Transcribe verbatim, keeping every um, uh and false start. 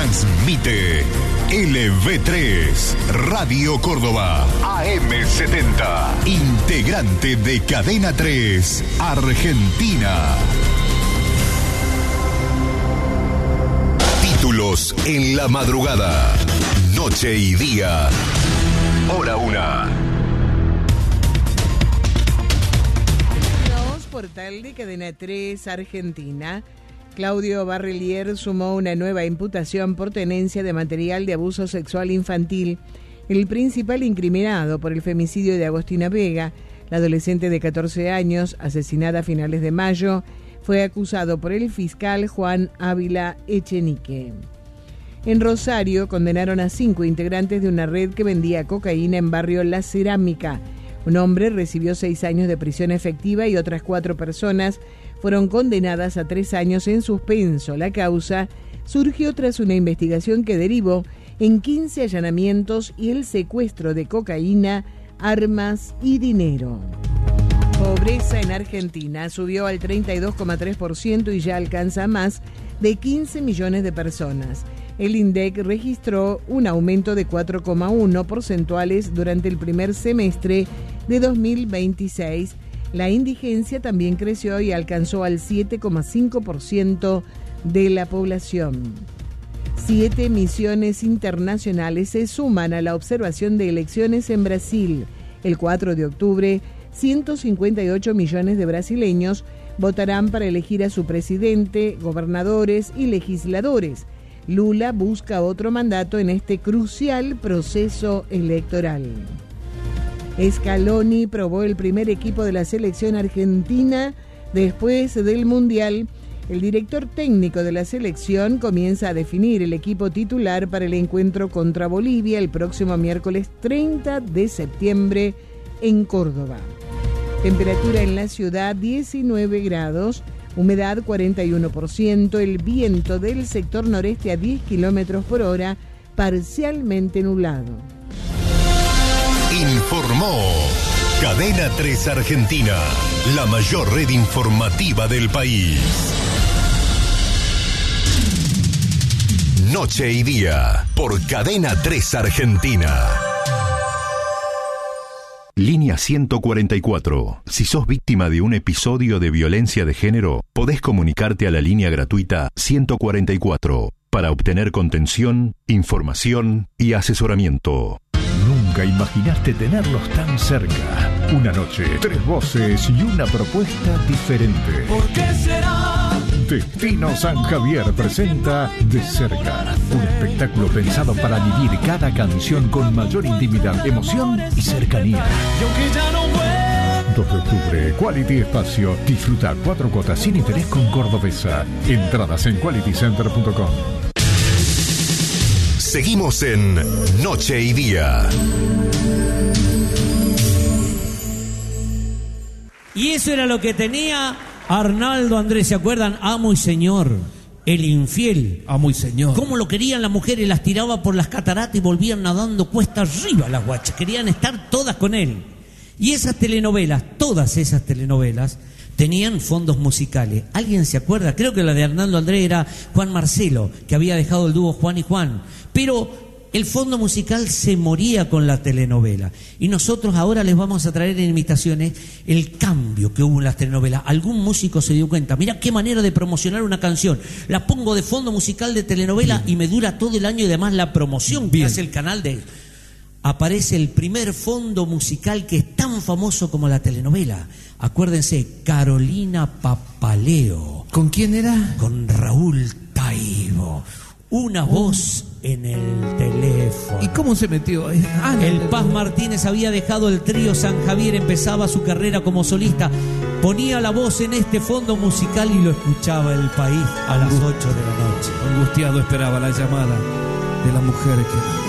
Transmite L V tres, Radio Córdoba, A M setenta, integrante de Cadena tres, Argentina. Títulos en la madrugada, noche y día, hora una. Portal de Cadena tres, Argentina. Claudio Barrelier sumó una nueva imputación por tenencia de material de abuso sexual infantil. El principal incriminado por el femicidio de Agostina Vega, la adolescente de catorce años, asesinada a finales de mayo, fue acusado por el fiscal Juan Ávila Echenique. En Rosario condenaron a cinco integrantes de una red que vendía cocaína en barrio La Cerámica. Un hombre recibió seis años de prisión efectiva y otras cuatro personas fueron condenadas a tres años en suspenso. La causa surgió tras una investigación que derivó en quince allanamientos y el secuestro de cocaína, armas y dinero. Pobreza en Argentina subió al treinta y dos coma tres por ciento y ya alcanza a más de quince millones de personas. El INDEC registró un aumento de cuatro coma uno porcentuales durante el primer semestre de dos mil veintiséis. La indigencia también creció y alcanzó al siete coma cinco por ciento de la población. Siete misiones internacionales se suman a la observación de elecciones en Brasil. El cuatro de octubre, ciento cincuenta y ocho millones de brasileños votarán para elegir a su presidente, gobernadores y legisladores. Lula busca otro mandato en este crucial proceso electoral. Scaloni probó el primer equipo de la selección argentina después del Mundial. El director técnico de la selección comienza a definir el equipo titular para el encuentro contra Bolivia el próximo miércoles treinta de septiembre en Córdoba. Temperatura en la ciudad diecinueve grados, humedad cuarenta y uno por ciento, el viento del sector noreste a diez kilómetros por hora, parcialmente nublado. Informó Cadena tres Argentina, la mayor red informativa del país. Noche y día, por Cadena tres Argentina. Línea ciento cuarenta y cuatro. Si sos víctima de un episodio de violencia de género, podés comunicarte a la línea gratuita ciento cuarenta y cuatro para obtener contención, información y asesoramiento. Nunca imaginaste tenerlos tan cerca. Una noche, tres voces y una propuesta diferente. ¿Por qué será? Destino San Javier presenta De Cerca, un espectáculo pensado para vivir cada canción con mayor intimidad, emoción y cercanía. dos de octubre, Quality Espacio. Disfruta cuatro cuotas sin interés con Cordobesa. Entradas en quality center punto com. Seguimos en Noche y Día. Y eso era lo que tenía Arnaldo Andrés, ¿se acuerdan? Amo y señor, el infiel. Amo y señor. Cómo lo querían las mujeres, las tiraba por las cataratas y volvían nadando cuesta arriba las guachas. Querían estar todas con él. Y esas telenovelas, todas esas telenovelas, tenían fondos musicales. ¿Alguien se acuerda? Creo que la de Arnaldo Andrés era Juan Marcelo, que había dejado el dúo Juan y Juan. Pero el fondo musical se moría con la telenovela. Y nosotros ahora les vamos a traer en imitaciones el cambio que hubo en las telenovelas. Algún músico se dio cuenta, mira qué manera de promocionar una canción. La pongo de fondo musical de telenovela Bien. Y me dura todo el año y además la promoción Bien. Que hace el canal de... Aparece el primer fondo musical que es tan famoso como la telenovela. Acuérdense, Carolina Papaleo. ¿Con quién era? Con Raúl Taibo. Una voz en el teléfono. ¿Y cómo se metió? Ah, el Paz Martínez había dejado el trío San Javier, empezaba su carrera como solista. Ponía la voz en este fondo musical y lo escuchaba el país a las ocho de la noche. Angustiado esperaba la llamada de la mujer que...